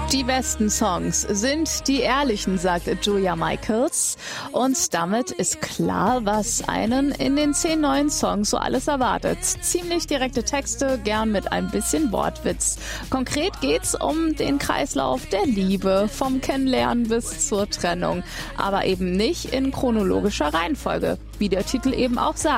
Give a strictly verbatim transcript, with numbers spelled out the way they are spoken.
Die besten Songs sind die ehrlichen, sagt Julia Michaels. Und damit ist klar, was einen in den zehn neuen Songs so alles erwartet. Ziemlich direkte Texte, gern mit ein bisschen Wortwitz. Konkret geht's um den Kreislauf der Liebe, vom Kennenlernen bis zur Trennung. Aber eben nicht in chronologischer Reihenfolge, wie der Titel eben auch sagt.